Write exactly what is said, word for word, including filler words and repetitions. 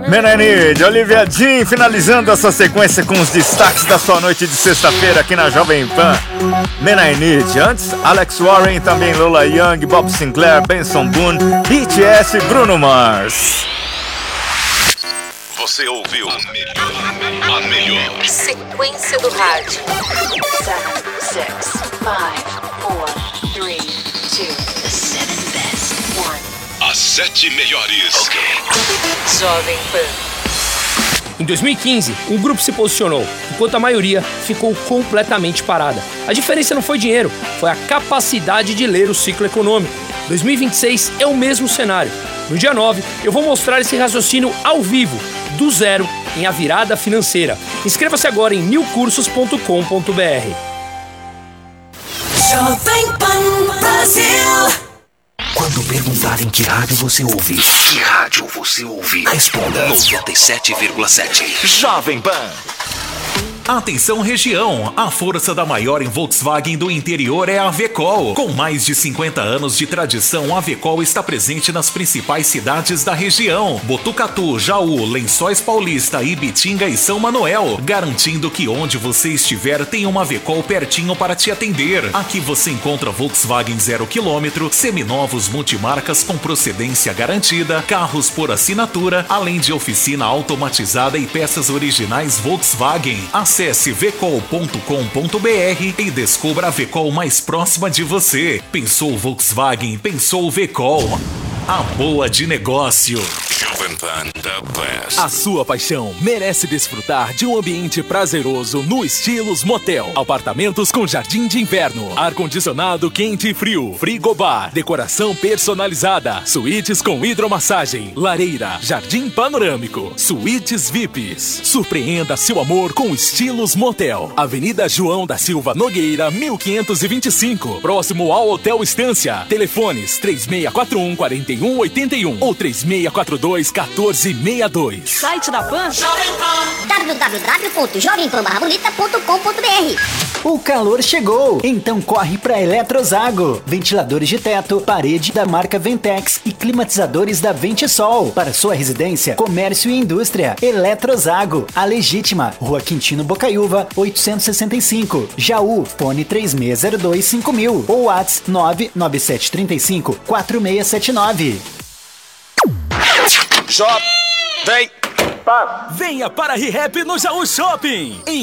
Menanide, Olivia Jean, finalizando essa sequência com os destaques da sua noite de sexta-feira aqui na Jovem Pan. Menanide, antes Alex Warren, também Lola Young, Bob Sinclair, Benson Boone, B T S e Bruno Mars. Você ouviu a melhor, a melhor sequência do rádio. seven, six, five, four, three, two, the seven best. One. As sete melhores. Ok. Jovem Pan. Em dois mil e quinze, um grupo se posicionou, enquanto a maioria ficou completamente parada. A diferença não foi dinheiro, foi a capacidade de ler o ciclo econômico. dois mil e vinte e seis é o mesmo cenário. No dia nove, eu vou mostrar esse raciocínio ao vivo, do zero, em A Virada Financeira. Inscreva-se agora em mil cursos ponto com ponto b r. Jovem Pan Brasil. Quando perguntarem que rádio você ouve, que rádio você ouve, responda noventa e sete vírgula sete. Jovem Pan. Atenção região, a força da maior em Volkswagen do interior é a Vecol. Com mais de cinquenta anos de tradição, a Vecol está presente nas principais cidades da região: Botucatu, Jaú, Lençóis Paulista, Ibitinga e São Manuel, garantindo que onde você estiver tem uma Vecol pertinho para te atender. Aqui você encontra Volkswagen zero quilômetro, seminovos multimarcas com procedência garantida, carros por assinatura, além de oficina automatizada e peças originais Volkswagen. Acesse vecol ponto com ponto b r e descubra a Vecol mais próxima de você. Pensou Volkswagen, pensou Vecol. A boa de negócio. Jovem Pan, the best. A sua paixão merece desfrutar de um ambiente prazeroso no Estilos Motel. Apartamentos com jardim de inverno, ar-condicionado quente e frio, frigobar, decoração personalizada, suítes com hidromassagem, lareira, jardim panorâmico, suítes V I Ps. Surpreenda seu amor com Estilos Motel. Avenida João da Silva Nogueira, mil quinhentos e vinte e cinco, próximo ao Hotel Estância. Telefones três seis quatro um, quatro um oito um ou três seis quatro dois, um quatro seis dois. Site da Pan. w w w ponto jovem pan barra bonita ponto com ponto b r. O calor chegou, então corre para Eletrozago. Ventiladores de teto, parede da marca Ventex e climatizadores da Ventisol. Para sua residência, comércio e indústria. Eletrozago, a legítima. Rua Quintino Bocaiúva, oitocentos e sessenta e cinco. Jaú, fone três seis zero dois cinco mil ou WhatsApp nove nove sete três cinco, quatro seis sete nove. Jovem Pan. Venha para a ReHap no Jaú Shopping.